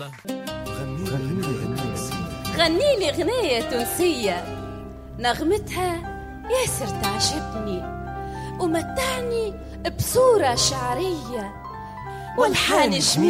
غني لي غنية تونسية نغمتها ياسر تعجبني ومتعني بصورة شعرية والحان جميل.